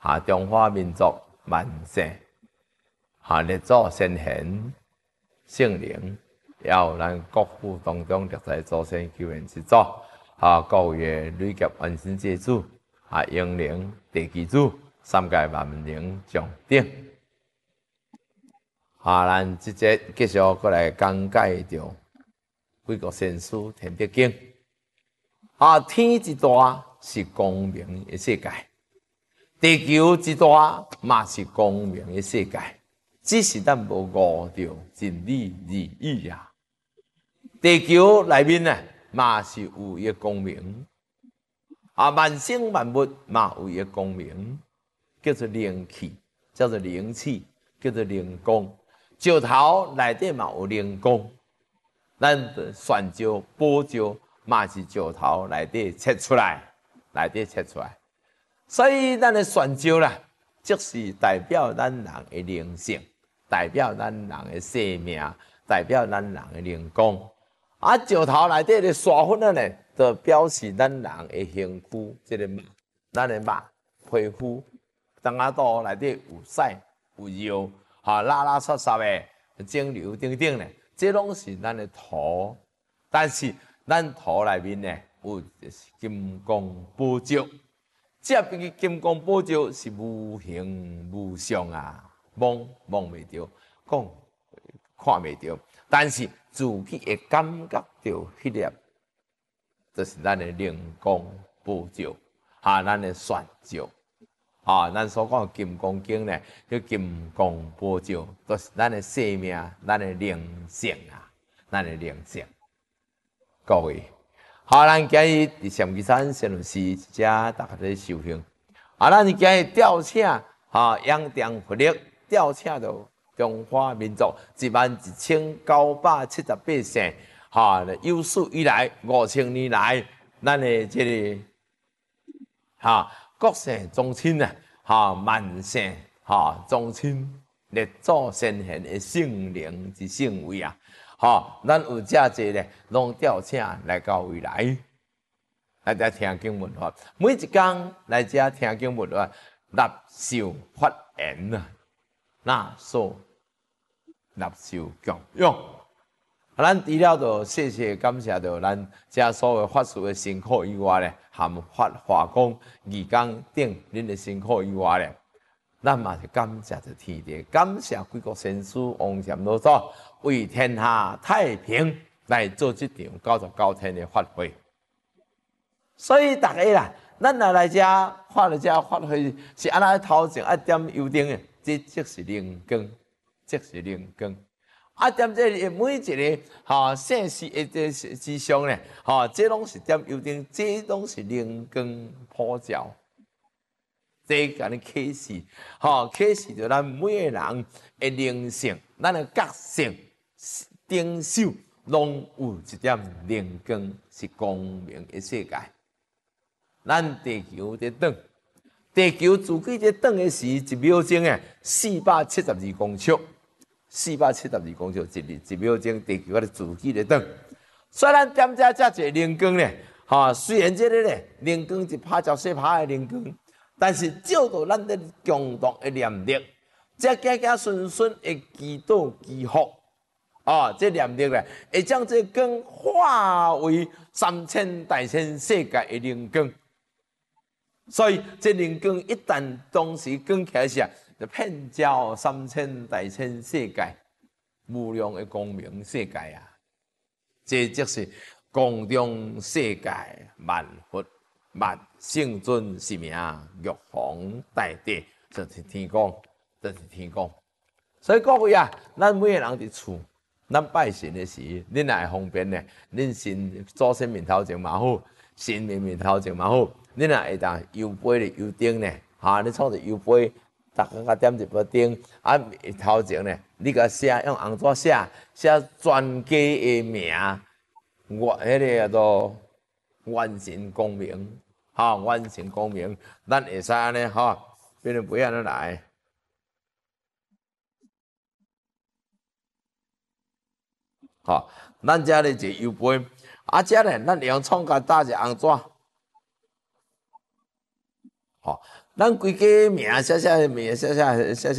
中华民族万世，列祖先贤圣灵，也有咱国父当中历代祖先救援之祖，各位累劫万神之主，英灵地基主，三界万灵上顶。咱即节继续过来讲解着几个先师天德经。天之大是光明的世界，地球之大嘛是光明的世界，只是咱无悟着真理而已啊。地球内面呢嘛是有一个光明，万生万物嘛有一个光明，叫做灵气，叫做灵气，叫做灵光。石头内底嘛有灵光，咱泉石、宝石嘛是石头内底切出来，所以咱的泉石啦，即是代表咱人的灵性，代表咱人的生命，代表咱人的灵光。石头内底的沙粉呢，就表示咱人的身躯，即个肉，咱的肉皮肤，当肚内底有屎有尿，拉拉撒撒的肿瘤等等呢，这拢是咱的土。但是咱土内面呢，有金光宝石，这个金光宝石是无形无相啊，摸袂着，看袂着，但是自己会感觉到迄粒，就是咱的灵光宝石，咱的泉石，咱所讲的金刚经呢，叫金光宝石，都是咱的生命，咱的灵性啊，咱的灵性。各位，咱今日伫上基山先有事，遮大家在修行。咱今日吊请，仰仗佛力，吊请到中华民族11978姓，有史以来5000年来，咱的这个国姓宗亲啊，万姓宗亲，列祖先贤的圣灵之圣位啊。咱有遮济咧，拢调请来到未来，来遮听经闻法。每一天来遮听经闻法，纳受发言啊，纳受供养。咱除了就谢谢感谢着咱遮所有法师的辛苦以外咧，含法华光、义工等恁的辛苦以外咧。咱嘛是感谢着天地，感谢几个先师王禅老祖为天下太平来做这场99天的法会。所以大家啦，咱若来遮发了遮法会，是安那头前点油灯的，这即是灵光，即是灵光。点这每一个姓氏的之上咧，这拢是点油灯，这拢是灵光普照。这个的启示，启示着咱每个人的灵性，咱的觉性、顶首拢有一点灵光，是光明的世界。咱地球在转，地球自己在转的时，1秒钟472公尺，472公尺一秒钟，地球的自己在转。虽然点遮一灵光咧，虽然这个咧灵光一拍照细拍的灵光。但是照到咱的共同的念力，这家顺顺的祈祷祈福，这念力咧，会将这光化为3000大千世界的灵光。所以这灵光一旦同时光起来时，就遍照3000大千世界，无量的光明世界啊！这就是光中世界万佛。万圣尊是名，玉皇大帝，这是天公，这是天公。所以各位啊，咱每个人伫厝，咱拜神的时，恁也会方便呢。恁神祖先面头前嘛好，神明面头前嘛好，恁也会当油杯咧、油灯呢，你创着油杯，逐个点一杯灯，头前呢，你甲写用红纸写全家的名，迄个叫做元神光明。元神光明，咱会使安尼变成不要安尼来。咱遮咧一个油杯，遮咧咱用创甲打一个红纸， 咱规家名写写名写写写写。